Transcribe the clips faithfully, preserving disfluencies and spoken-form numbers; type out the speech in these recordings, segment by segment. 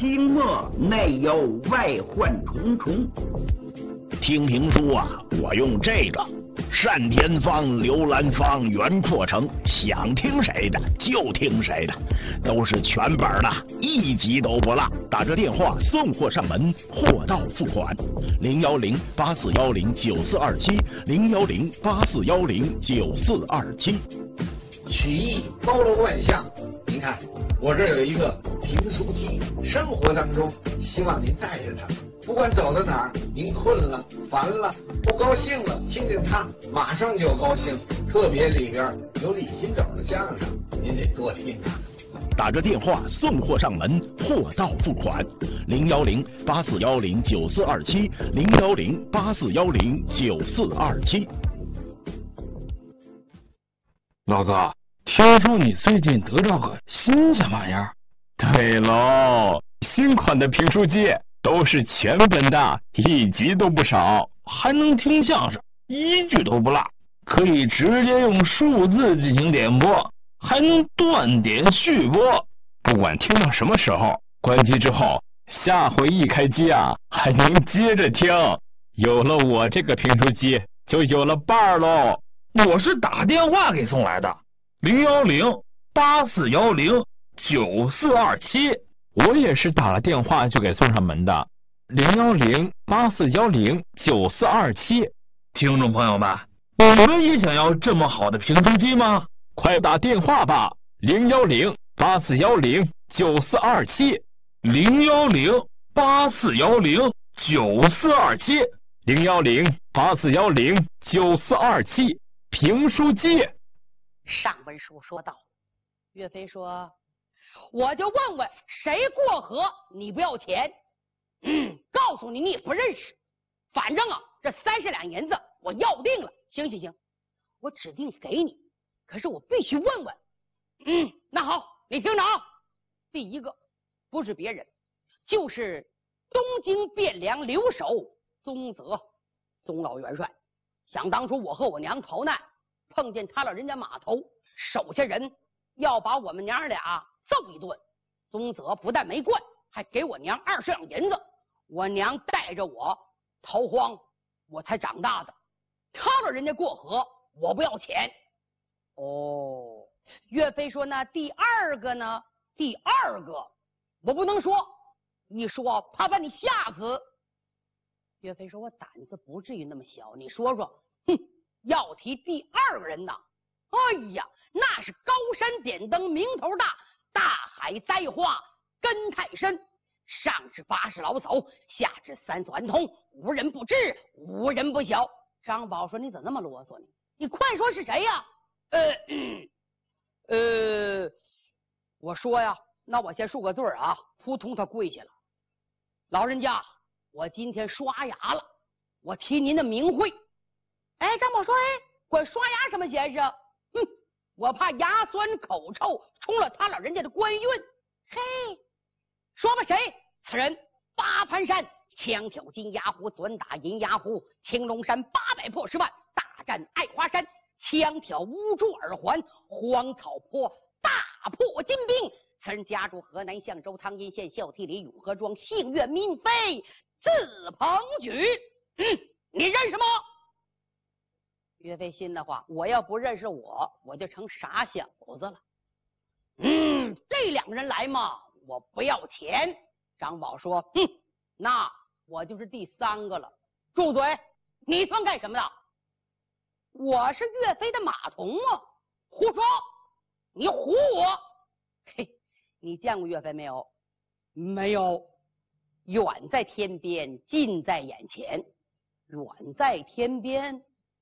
清末内有外患重重。 听评书啊，我用这个单田芳、刘兰芳、袁阔成，想听谁的就听谁的，都是全本的，一集都不落。打这电话送货上门，货到付款。零幺零八四幺零九四二七，零幺零八四幺零九四二七。 曲艺包罗万象，您看我这有一个评书机，生活当中希望您带着它，不管走到哪儿，您困了、烦了、不高兴了，听见它马上就高兴。特别里边有李金斗的相声，您得多听啊。 打着电话送货上门，货到付款。零幺零八四幺零九四二七，零幺零八四幺零九四二七。 老哥，听说你最近得着个新鲜玩意儿？ 对喽，新款的评书机都是全本的，一集都不少， 还能听相声，一句都不落，可以直接用数字进行点播，还能断点续播。 不管听到什么时候，关机之后，下回一开机啊，还能接着听。有了我这个评书机，就有了伴儿喽。 我是打电话给送来的，零幺零八四幺零九四二七。 我也是打了电话就给送上门的，零幺零八四幺零九四二七。 听众朋友们，你们也想要这么好的评书机吗？ 快打电话吧，零幺零八四幺零九四二七， 零幺零八四幺零九四二七， 零幺零八四幺零九四二七。评书机。 上文书说道，岳飞说，我就问问谁过河你不要钱，嗯，告诉你你也不认识，反正啊这三十两银子我要定了。行行行，我指定给你，可是我必须问问。嗯，那好，你听着啊，第一个不是别人，就是东京汴梁留守宗泽宗老元帅。想当初我和我娘逃难，碰见他了人家码头，手下人要把我们娘俩揍一顿，宗泽不但没惯，还给我娘二十两银子。我娘带着我逃荒，我才长大的。掏了人家过河，我不要钱。哦，岳飞说那第二个呢？第二个我不能说，一说怕把你吓死。岳飞说我胆子不至于那么小，你说说。哼，要提第二个人呐，哎呀，那是高山点灯名头大，大海灾化根太深，上至八十老叟，下至三钻童，无人不知，无人不晓。张宝说你怎么那么啰嗦呢？你快说是谁呀？呃呃我说呀，那我先恕个罪啊。扑通他跪下了，老人家，我今天刷牙了，我提您的名讳。哎，张宝说，哎，管刷牙什么闲事啊？哼，我怕牙酸口臭冲了他老人家的官运。嘿，说吧，谁？此人八盘山枪挑金牙虎，钻打银牙虎；青龙山八百破十万，大战爱华山；枪挑乌珠耳环，荒草坡大破金兵。此人家住河南象州汤阴县孝悌里永和庄，姓岳名飞，字鹏举。嗯，你认识吗？岳飞心的话，我要不认识我，我就成傻小子了。嗯，这两个人来嘛，我不要钱。张宝说，哼，那我就是第三个了。住嘴！你算干什么的？我是岳飞的马童啊！胡说！你唬我！嘿，你见过岳飞没有？没有。远在天边，近在眼前。远在天边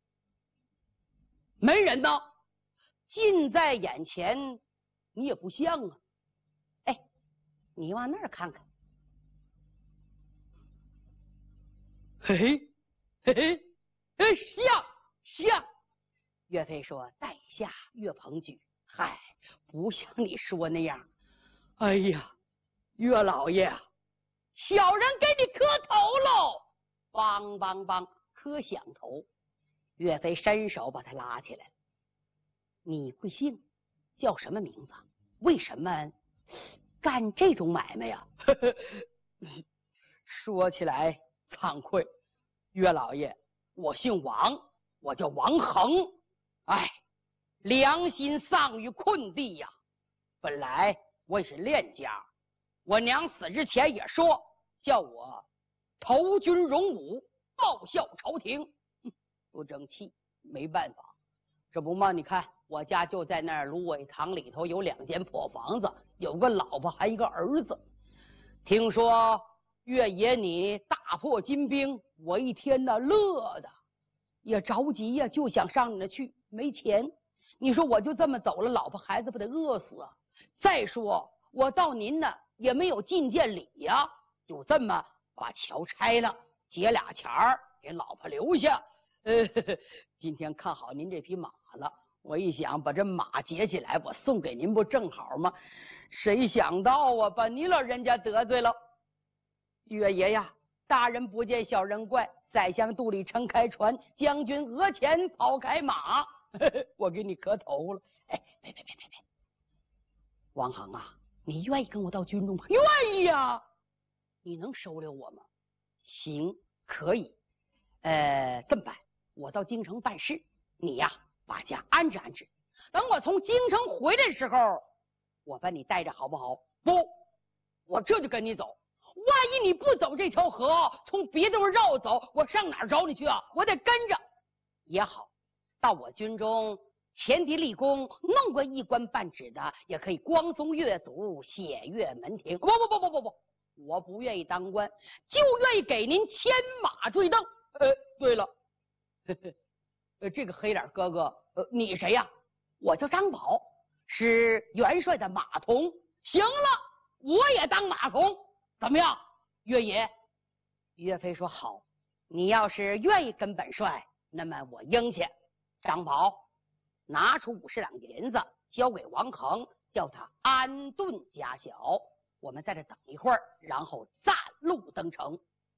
没人呢，近在眼前你也不像啊。哎，你往那儿看看。嘿嘿嘿嘿嘿，像像。岳飞说，在下岳鹏举。嗨，不像你说那样。哎呀，岳老爷，小人给你磕头喽！梆梆梆，磕响头。岳飞伸手把他拉起来。你贵姓？叫什么名字？为什么干这种买卖呀？ 说起来惭愧，岳老爷，我姓王，我叫王恒。哎，良心丧于困地呀。本来我也是练家，我娘死之前也说叫我投军荣武，报效朝廷，不争气，没办法。这不嘛，你看我家就在那儿芦苇塘里头，有两间破房子，有个老婆，还一个儿子。听说岳爷你大破金兵，我一天呢乐的也着急呀，就想上你那去，没钱。你说我就这么走了，老婆孩子不得饿死啊？再说我到您呢也没有觐见礼呀，就这么把桥拆了，结俩钱儿给老婆留下。呃，呵呵今天看好您这匹马了，我一想把这马结起来，我送给您不正好吗？谁想到啊，把你老人家得罪了。岳爷呀，大人不见小人怪，宰相肚里撑开船，将军额前抛开马。呵呵我给你磕头了。哎，别别别别别，王恒啊，你愿意跟我到军中吗？愿意呀。你能收留我吗？行，可以。呃，这么办，我到京城办事，你呀把家安置安置。等我从京城回来的时候，我把你带着好不好？不，我这就跟你走。万一你不走这条河，从别地方绕走，我上哪儿找你去啊？我得跟着也好。到我军中前敌立功，弄个一官半职的，也可以光宗岳祖，显岳门庭。不不不不不不，我不愿意当官，就愿意给您牵马坠镫。呃，对了，呵呵呃，这个黑脸哥哥，呃，你谁呀？我叫张宝，是元帅的马童。行了，我也当马童，怎么样？岳爷，岳飞说好。你要是愿意跟本帅，那么我应下。张宝拿出五十两银子交给王恒，叫他安顿家小，我们在这等一会儿，然后暂路登城。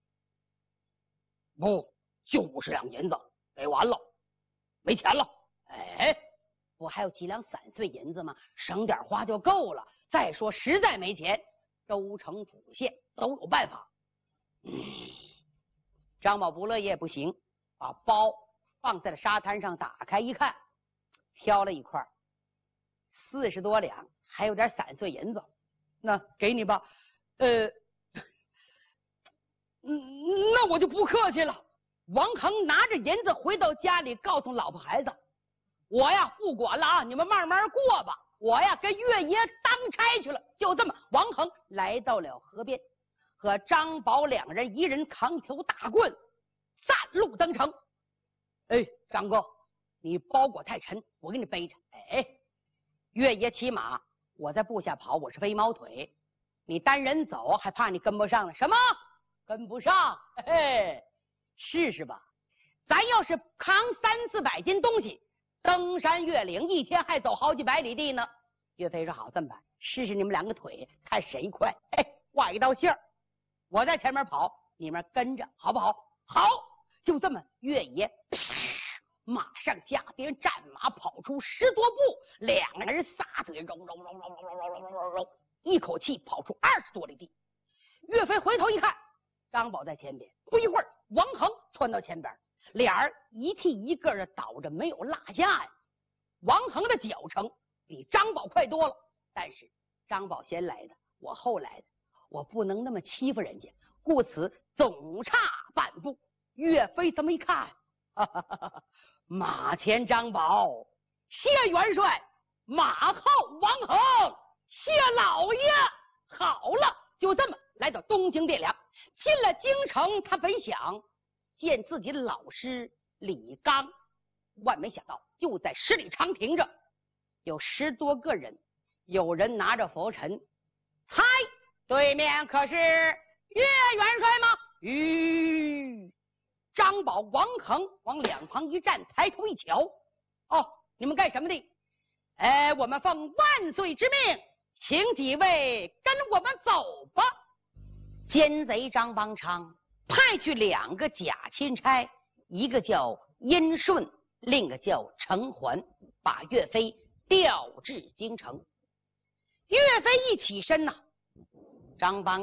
不，就五十两银子，给完了，没钱了。哎，我还有几两散碎银子吗？省点花就够了。再说实在没钱，州城府县都有办法。嗯，张宝不乐意也不行，把包放在了沙滩上，打开一看，挑了一块四十多两，还有点散碎银子，那给你吧。呃，嗯，那我就不客气了。王恒拿着银子回到家里，告诉老婆孩子，我呀不管了啊，你们慢慢过吧，我呀跟岳爷当差去了。就这么，王恒来到了河边，和张宝两人，一人扛条大棍，暂路登城。哎，张哥，你包裹太沉，我给你背着。哎，岳爷骑马，我在部下跑，我是飞毛腿，你单人走，还怕你跟不上了？什么跟不上？嘿嘿，试试吧。咱要是扛三四百斤东西，登山越岭，一天还走好几百里地呢。岳飞说好，这么办，试试你们两个腿，看谁快。哎，画一道线儿，我在前面跑，你们跟着，好不好？好。就这么，岳爷马上下边战马跑出十多步，两个人撒腿揉揉揉揉揉揉揉揉揉，一口气跑出二十多里地。岳飞回头一看，张宝在前边，不一会儿，王恒窜到前边，俩人一替一个的倒着，没有落下呀。王恒的脚程比张宝快多了，但是张宝先来的，我后来的，我不能那么欺负人家，故此总差半步。岳飞这么一看，哈哈哈哈，马前张宝，谢元帅；马后王恒，谢老爷。好了，就这么来到东京汴梁。进了京城，他本想见自己的老师李纲，万没想到就在十里长亭着，有十多个人，有人拿着拂尘。猜对面可是岳元帅吗？吁！张宝、王恒往两旁一站，抬头一瞧，哦，你们干什么的？哎，我们奉万岁之命，请几位跟我们走吧。奸贼张邦昌派去两个假钦差，一个叫殷顺，另一个叫程环，把岳飞调至京城。岳飞一起身呐、啊，张邦